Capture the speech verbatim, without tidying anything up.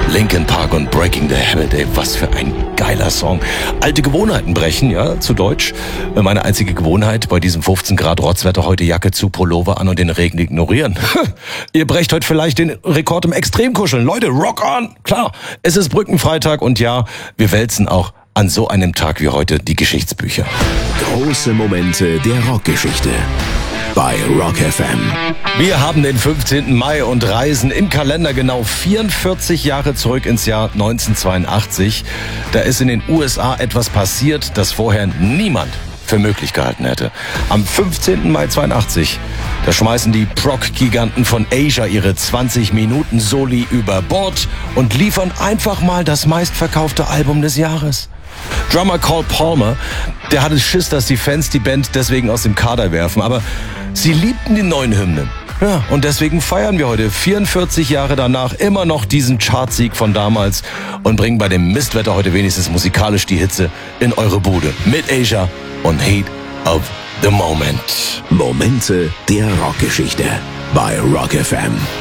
Linkin Park und Breaking the Habit, ey, was für ein geiler Song. Alte Gewohnheiten brechen, ja, zu Deutsch. Meine einzige Gewohnheit bei diesem fünfzehn Grad Rotzwetter, heute Jacke zu, Pullover an und den Regen ignorieren. Ihr brecht heute vielleicht den Rekord im Extremkuscheln. Leute, rock on! Klar, es ist Brückenfreitag und ja, wir wälzen auch an so einem Tag wie heute die Geschichtsbücher. Große Momente der Rockgeschichte bei Rock F M. Wir haben den fünfzehnten Mai und reisen im Kalender genau vierundvierzig Jahre zurück ins Jahr neunzehnhundertzweiundachtzig. Da ist in den U S A etwas passiert, das vorher niemand für möglich gehalten hätte. Am fünfzehnten Mai zweiundachtzig, da schmeißen die Prog-Giganten von Asia ihre zwanzig Minuten Soli über Bord und liefern einfach mal das meistverkaufte Album des Jahres. Drummer Cole Palmer, der hatte Schiss, dass die Fans die Band deswegen aus dem Kader werfen, aber sie liebten die neuen Hymnen. Ja, und deswegen feiern wir heute vierundvierzig Jahre danach immer noch diesen Chartsieg von damals und bringen bei dem Mistwetter heute wenigstens musikalisch die Hitze in eure Bude mit Asia und Heat of the Moment. Momente der Rockgeschichte bei Rock F M.